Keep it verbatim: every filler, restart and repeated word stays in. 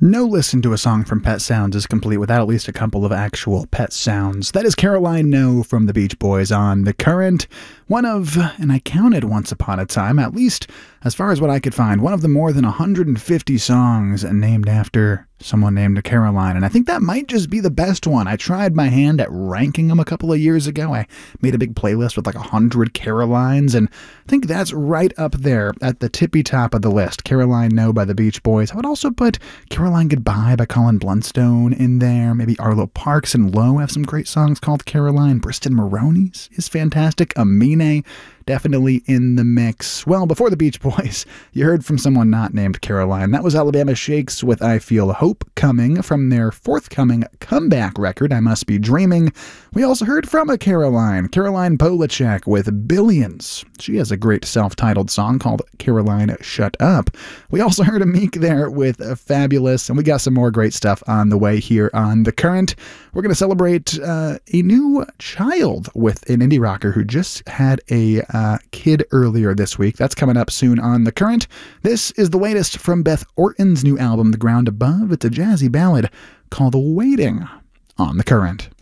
No listen to a song from Pet Sounds is complete without at least a couple of actual pet sounds. That is Caroline No from the Beach Boys on The Current. One of, and I counted once upon a time, at least as far as what I could find, one of the more than one hundred fifty songs named after someone named Caroline. And I think that might just be the best one. I tried my hand at ranking them a couple of years ago. I made a big playlist with like one hundred Carolines, and I think that's right up there at the tippy top of the list. Caroline No by the Beach Boys. I would also put Caroline Goodbye by Colin Blunstone in there. Maybe Arlo Parks and Lowe have some great songs called Caroline. Briston Maroney's is fantastic. Amine, definitely in the mix. Well, before the Beach Boys, you heard from someone not named Caroline. That was Alabama Shakes with I Feel Hope Coming from their forthcoming comeback record, I Must Be Dreaming. We also heard from a Caroline, Caroline Polachek with Billions. She has a great self-titled song called Caroline Shut Up. We also heard a Meek there with Fabulous, and we got some more great stuff on the way here on The Current. We're going to celebrate uh, a new child with an indie rocker who just had a uh, kid earlier this week. That's coming up soon on The Current. This is the latest from Beth Orton's new album, The Ground Above. It's a jazzy ballad called Waiting on The Current.